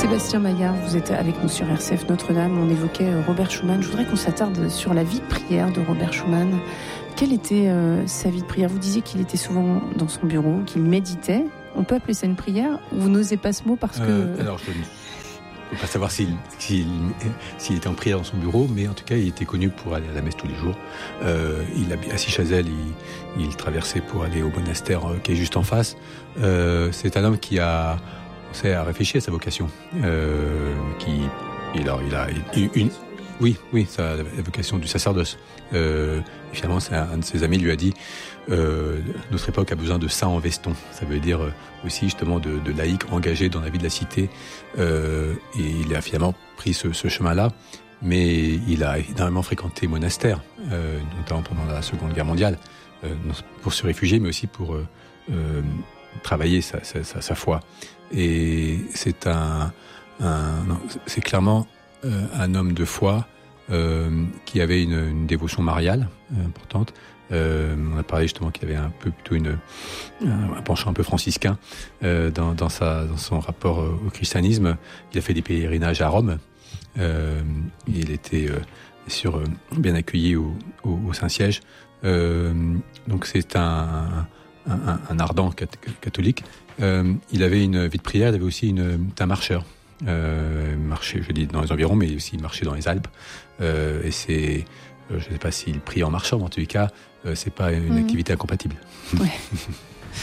Sébastien Maillard, vous êtes avec nous sur RCF Notre-Dame. On évoquait Robert Schumann. Je voudrais qu'on s'attarde sur la vie de prière de Robert Schumann. Quelle était sa vie de prière ? Vous disiez qu'il était souvent dans son bureau, qu'il méditait. On peut appeler ça une prière ? Ou vous n'osez pas ce mot parce que... Alors, je ne peux pas savoir s'il était en prière dans son bureau, mais en tout cas, il était connu pour aller à la messe tous les jours. À Sichazel, il traversait pour aller au monastère qui est juste en face. C'est un homme qui a réfléchi à sa vocation. Il a une... Oui, la vocation du sacerdoce. Finalement, un de ses amis lui a dit notre époque a besoin de saints en veston. Ça veut dire aussi justement de laïcs engagés dans la vie de la cité. Et il a finalement pris ce chemin-là, mais il a énormément fréquenté monastères, notamment pendant la Seconde Guerre mondiale, pour se réfugier, mais aussi pour travailler sa foi. Et c'est c'est clairement un homme de foi qui avait une dévotion mariale importante. On a parlé justement qu'il avait plutôt un penchant un peu franciscain dans son rapport au christianisme. Il a fait des pèlerinages à Rome. Il était sûr bien accueilli au Saint-Siège. Donc c'est un ardent catholique. Il avait une vie de prière. Il avait aussi un marcheur. Marchait, je dis, dans les environs, mais aussi marchait dans les Alpes. Et c'est, je ne sais pas s'il prie en marchant, mais en tous les cas, c'est pas une activité incompatible. Ouais.